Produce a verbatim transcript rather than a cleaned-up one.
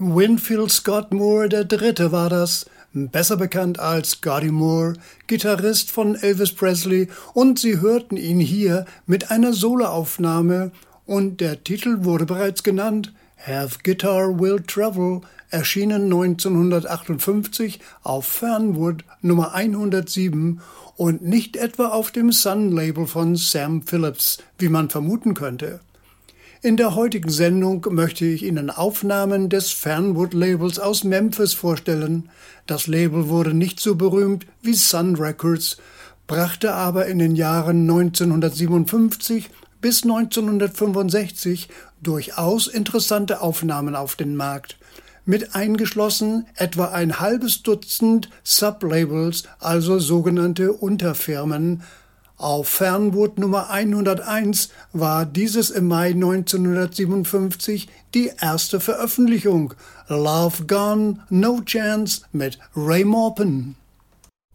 Winfield Scott Moore der Dritte war das, besser bekannt als Scotty Moore, Gitarrist von Elvis Presley, und Sie hörten ihn hier mit einer Soloaufnahme und der Titel wurde bereits genannt, Have Guitar Will Travel, erschienen neunzehnhundertachtundfünfzig auf Fernwood Nummer hundertsieben und nicht etwa auf dem Sun-Label von Sam Phillips, wie man vermuten könnte. In der heutigen Sendung möchte ich Ihnen Aufnahmen des Fernwood-Labels aus Memphis vorstellen. Das Label wurde nicht so berühmt wie Sun Records, brachte aber in den Jahren neunzehnhundertsiebenundfünfzig bis neunzehnhundertfünfundsechzig durchaus interessante Aufnahmen auf den Markt, mit eingeschlossen etwa ein halbes Dutzend Sublabels, also sogenannte Unterfirmen. Auf Fernwood Nummer hunderteins war dieses im Mai neunzehnhundertsiebenundfünfzig die erste Veröffentlichung, Love Gone, No Chance mit Ray Maupin.